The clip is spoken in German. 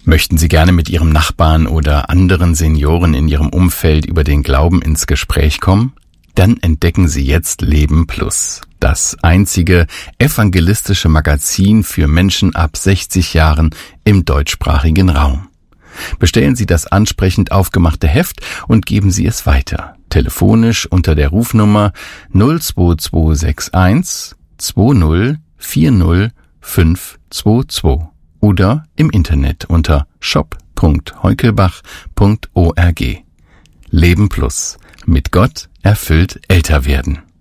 Möchten Sie gerne mit Ihrem Nachbarn oder anderen Senioren in Ihrem Umfeld über den Glauben ins Gespräch kommen? Dann entdecken Sie jetzt Leben Plus, das einzige evangelistische Magazin für Menschen ab 60 Jahren im deutschsprachigen Raum. Bestellen Sie das ansprechend aufgemachte Heft und geben Sie es weiter. Telefonisch unter der Rufnummer 02261 20 40 522 oder im Internet unter shop.heukelbach.org. Leben Plus. Mit Gott erfüllt älter werden.